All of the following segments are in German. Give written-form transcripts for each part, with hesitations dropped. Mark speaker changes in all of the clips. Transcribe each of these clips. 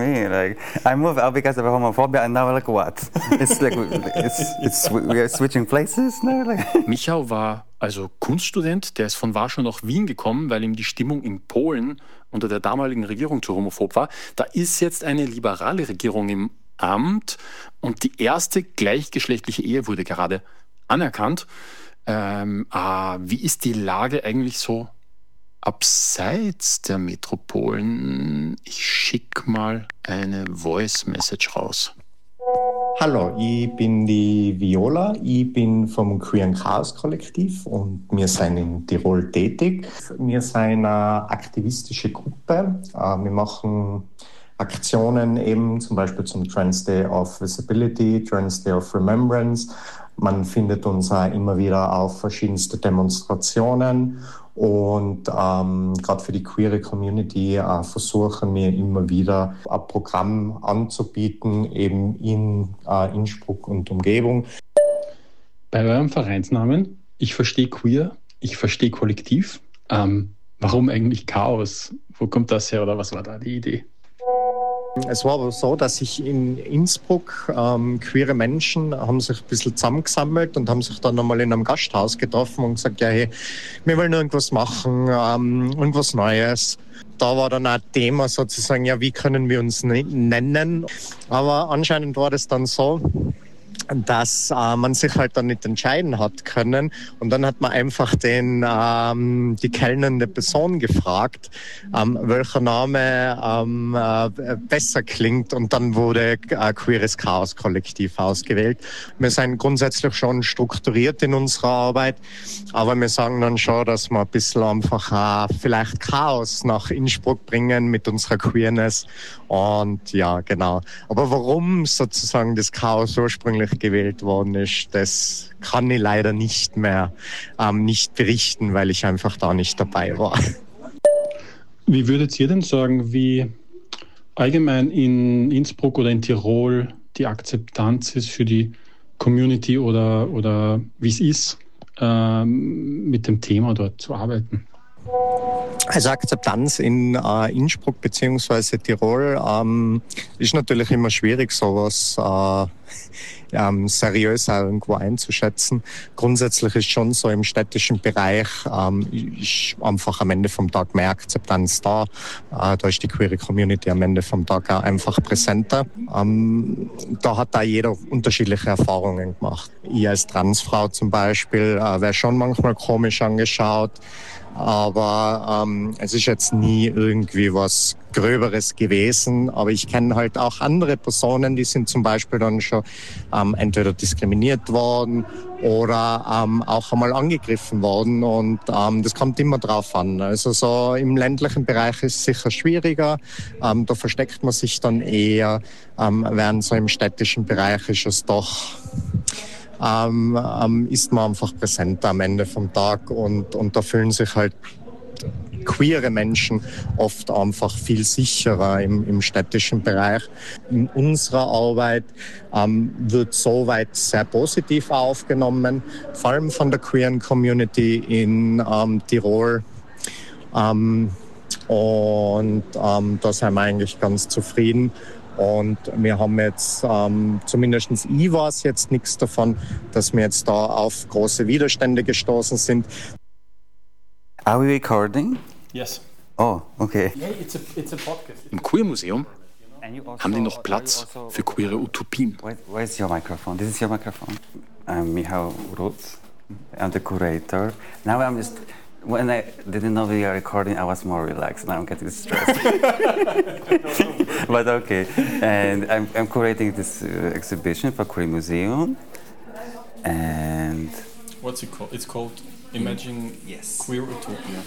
Speaker 1: me. Like I moved out because of homophobia, and now like what? It's like we are switching places now. Like.
Speaker 2: Michał war also Kunststudent, der ist von Warschau nach Wien gekommen, weil ihm die Stimmung in Polen unter der damaligen Regierung zu homophob war. Da ist jetzt eine liberale Regierung im Amt und die erste gleichgeschlechtliche Ehe wurde gerade anerkannt. Wie ist die Lage eigentlich so abseits der Metropolen? Ich schicke mal eine Voice-Message raus.
Speaker 3: Hallo, ich bin die Viola, ich bin vom Queer Chaos Kollektiv und wir sind in Tirol tätig. Wir sind eine aktivistische Gruppe. Wir machen Aktionen eben zum Beispiel zum Trans Day of Visibility, Trans Day of Remembrance. Man findet uns auch immer wieder auf verschiedenste Demonstrationen und gerade für die queere Community versuchen wir immer wieder ein Programm anzubieten, eben in Innsbruck und Umgebung.
Speaker 2: Bei eurem Vereinsnamen, ich verstehe queer, ich verstehe Kollektiv. Warum eigentlich Chaos? Wo kommt das her oder was war da die Idee?
Speaker 3: Es war aber so, dass sich in Innsbruck queere Menschen haben sich ein bisschen zusammengesammelt und haben sich dann nochmal in einem Gasthaus getroffen und gesagt, ja, hey, wir wollen irgendwas machen, irgendwas Neues. Da war dann auch Thema sozusagen, ja, wie können wir uns nennen? Aber anscheinend war das dann so, dass man sich halt dann nicht entscheiden hat können. Und dann hat man einfach die kellnernde Person gefragt, welcher Name besser klingt. Und dann wurde Queeres Chaos Kollektiv ausgewählt. Wir sind grundsätzlich schon strukturiert in unserer Arbeit, aber wir sagen dann schon, dass wir ein bisschen einfach vielleicht Chaos nach Innsbruck bringen mit unserer Queerness. Und ja, genau. Aber warum sozusagen das Chaos ursprünglich gewählt worden ist, das kann ich leider nicht mehr nicht berichten, weil ich einfach da nicht dabei war.
Speaker 2: Wie würdet ihr denn sagen, wie allgemein in Innsbruck oder in Tirol die Akzeptanz ist für die Community oder wie es ist, mit dem Thema dort zu arbeiten?
Speaker 3: Also Akzeptanz in Innsbruck bzw. Tirol ist natürlich immer schwierig, sowas seriös irgendwo einzuschätzen. Grundsätzlich ist schon so im städtischen Bereich ist einfach am Ende vom Tag mehr Akzeptanz da. Da ist die queere Community am Ende vom Tag auch einfach präsenter. Da hat da jeder unterschiedliche Erfahrungen gemacht. Ich als Transfrau zum Beispiel wäre schon manchmal komisch angeschaut. Aber es ist jetzt nie irgendwie was Gröberes gewesen. Aber ich kenne halt auch andere Personen, die sind zum Beispiel dann schon entweder diskriminiert worden oder auch einmal angegriffen worden. Und das kommt immer drauf an. Also so im ländlichen Bereich ist es sicher schwieriger. Da versteckt man sich dann eher. Während so im städtischen Bereich ist es doch... ist man einfach präsenter am Ende vom Tag und da fühlen sich halt queere Menschen oft einfach viel sicherer im städtischen Bereich. In unserer Arbeit wird soweit sehr positiv aufgenommen, vor allem von der queeren Community in Tirol. Und da sind wir eigentlich ganz zufrieden. Und wir haben jetzt, zumindest ich weiß jetzt nichts davon, dass wir jetzt da auf große Widerstände gestoßen sind.
Speaker 1: Are we recording?
Speaker 2: Yes.
Speaker 1: Oh, okay.
Speaker 2: Yeah, it's a podcast. Im Queer-Museum haben die noch Platz für queere Utopien.
Speaker 1: Where's your microphone? This is your microphone. I'm Michał Rutz. I'm the curator. Now I'm just... When I didn't know we are recording, I was more relaxed. Now I'm getting stressed. But okay. And I'm curating this exhibition for Queer Museum. And
Speaker 2: what's it called? It's called Imagine Queer Utopia.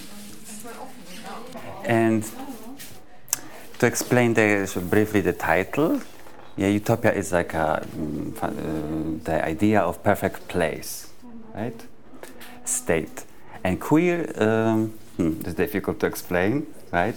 Speaker 1: And to explain briefly the title, utopia is like the idea of perfect place, right? State. And queer, it's difficult to explain, right?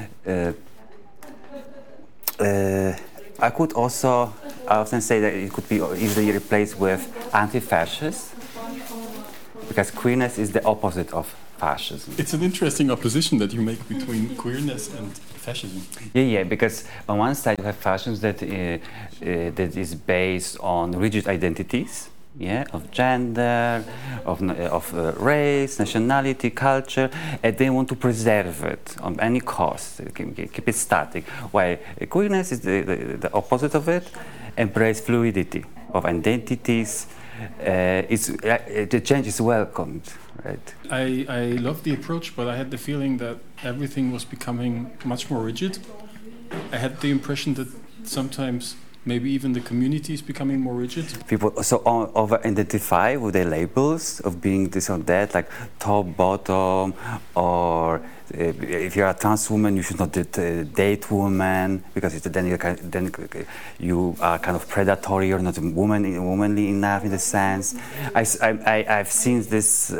Speaker 1: I could also often say that it could be easily replaced with anti-fascist, because queerness is the opposite of fascism.
Speaker 2: It's an interesting opposition that you make between queerness and fascism.
Speaker 1: Yeah, because on one side you have fashions that is based on rigid identities, of gender, of race, nationality, culture, and they want to preserve it on any cost, keep it static. While queerness is the opposite of it, embrace fluidity of identities. The change is welcomed, right?
Speaker 2: I love the approach, but I had the feeling that everything was becoming much more rigid. I had the impression that sometimes maybe even the community is becoming more rigid.
Speaker 1: People also over-identify with their labels of being this or that, like top, bottom, or if you're a trans woman, you should not date women because then you are kind of predatory or not womanly enough in the sense. I've seen this.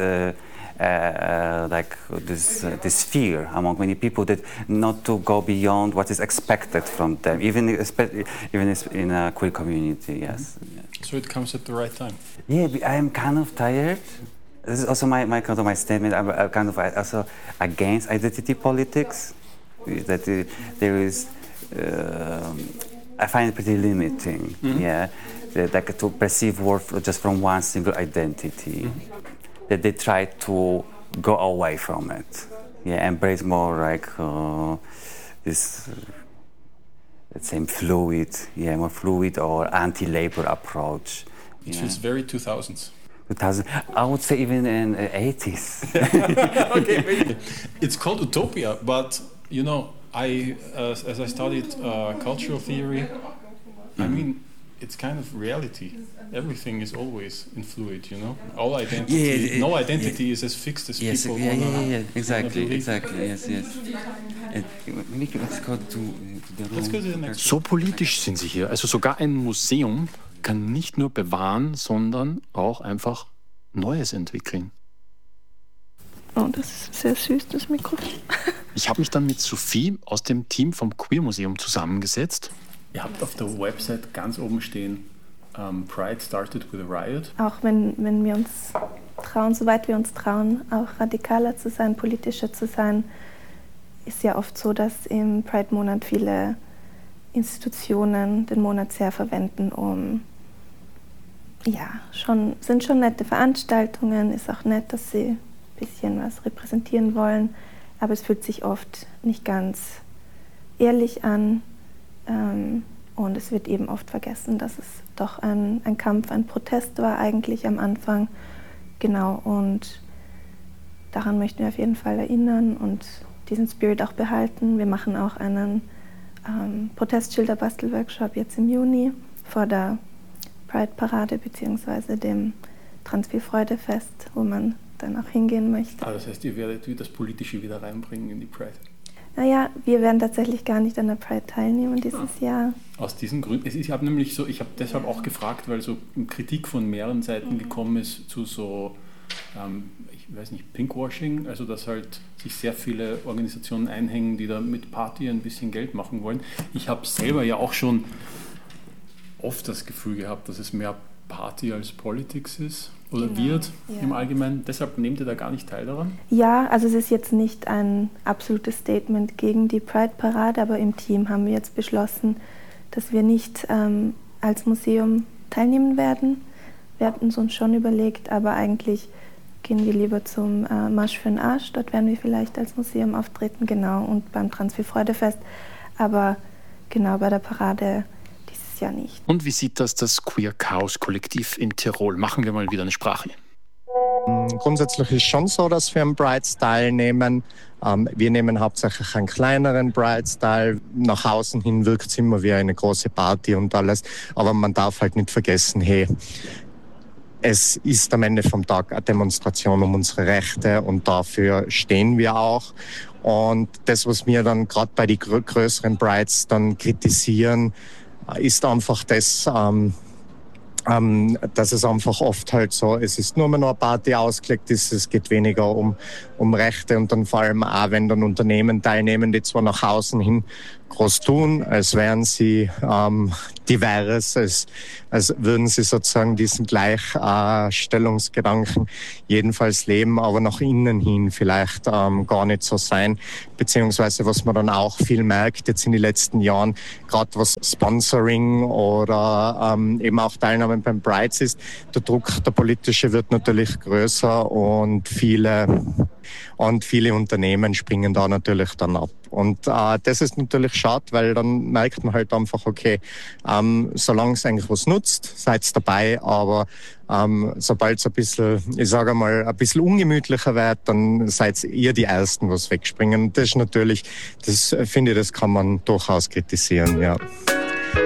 Speaker 1: This fear among many people that not to go beyond what is expected from them, even in a queer community. Yes.
Speaker 2: So it comes at the right time.
Speaker 1: Yeah, I am kind of tired. This is also my statement. I'm kind of also against identity politics. That there is, I find it pretty limiting. Mm-hmm. Yeah, like to perceive worth just from one single identity. Mm-hmm. That they try to go away from it, embrace more like this, let's say, more fluid or anti-labor approach.
Speaker 2: It feels very 2000s.
Speaker 1: 2000, I would say even in 80s.
Speaker 2: Okay, maybe. It's called utopia, but you know, as I studied cultural theory, I mean, it's kind of reality. Everything is always in fluid, you know. All identity, no identity is as fixed as people.
Speaker 1: Exactly. Yes. Let's go to
Speaker 2: the next. So politisch sind sie hier. Also sogar ein Museum kann nicht nur bewahren, sondern auch einfach Neues entwickeln.
Speaker 4: Oh, das ist sehr süß, das Mikrofon.
Speaker 2: Ich habe mich dann mit Sophie aus dem Team vom Queer Museum zusammengesetzt. Ihr habt auf der Website ganz oben stehen, Pride started with a riot.
Speaker 4: Auch wenn wir uns trauen, soweit wir uns trauen, auch radikaler zu sein, politischer zu sein, ist ja oft so, dass im Pride-Monat viele Institutionen den Monat sehr verwenden, sind schon nette Veranstaltungen, ist auch nett, dass sie ein bisschen was repräsentieren wollen, aber es fühlt sich oft nicht ganz ehrlich an. Und es wird eben oft vergessen, dass es doch ein Kampf, ein Protest war eigentlich am Anfang. Genau, und daran möchten wir auf jeden Fall erinnern und diesen Spirit auch behalten. Wir machen auch einen Protestschilder-Bastel-Workshop jetzt im Juni vor der Pride-Parade bzw. dem Transvielfreude-Fest, wo man dann auch hingehen möchte.
Speaker 2: Das heißt, ihr werdet das Politische wieder reinbringen in die Pride?
Speaker 4: Naja, wir werden tatsächlich gar nicht an der Pride teilnehmen dieses Jahr.
Speaker 2: Aus diesen Gründen. Ich habe deshalb auch gefragt, weil so Kritik von mehreren Seiten gekommen ist zu so, ich weiß nicht, Pinkwashing, also dass halt sich sehr viele Organisationen einhängen, die da mit Party ein bisschen Geld machen wollen. Ich habe selber ja auch schon oft das Gefühl gehabt, dass es mehr Party als Politics ist. Oder wird im Allgemeinen. Deshalb nehmt ihr da gar nicht teil daran?
Speaker 4: Ja, also es ist jetzt nicht ein absolutes Statement gegen die Pride-Parade, aber im Team haben wir jetzt beschlossen, dass wir nicht als Museum teilnehmen werden. Wir hatten es uns schon überlegt, aber eigentlich gehen wir lieber zum Marsch für den Arsch. Dort werden wir vielleicht als Museum auftreten, genau, und beim Transvielfreudefest. Aber genau bei der Parade ja nicht.
Speaker 2: Und wie sieht das Queer Chaos Kollektiv in Tirol? Machen wir mal wieder eine Sprache.
Speaker 3: Grundsätzlich ist schon so, dass wir am Brides teilnehmen. Wir nehmen hauptsächlich einen kleineren Brides teil. Nach außen hin wirkt es immer wie eine große Party und alles. Aber man darf halt nicht vergessen, es ist am Ende vom Tag eine Demonstration um unsere Rechte und dafür stehen wir auch. Und das, was wir dann gerade bei den größeren Brides dann kritisieren, ist einfach das, dass es einfach oft halt so, es ist nur mehr noch eine Party ausgelegt ist, es geht weniger um Rechte und dann vor allem auch, wenn dann Unternehmen teilnehmen, die zwar nach außen hin groß tun, als wären sie divers, als würden sie sozusagen diesen Gleichstellungsgedanken jedenfalls leben, aber nach innen hin vielleicht gar nicht so sein. Beziehungsweise was man dann auch viel merkt jetzt in den letzten Jahren, gerade was Sponsoring oder eben auch Teilnahme beim Brides ist, der Druck, der politische wird natürlich größer und viele Unternehmen springen da natürlich dann ab. Und das ist natürlich schade, weil dann merkt man halt einfach, okay, solange es eigentlich was nutzt, seid dabei, aber sobald es ein bisschen, ich sage mal, ein bisschen ungemütlicher wird, dann seid ihr die Ersten, was wegspringen. Das ist natürlich, das finde ich, das kann man durchaus kritisieren, ja.